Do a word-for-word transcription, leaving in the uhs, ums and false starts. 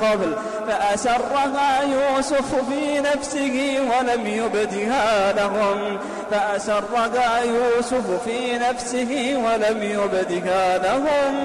قبل فأسرها يوسف في نفسه ولم يبدها لهم فأسرها يوسف في نفسه ولم يبدها لهم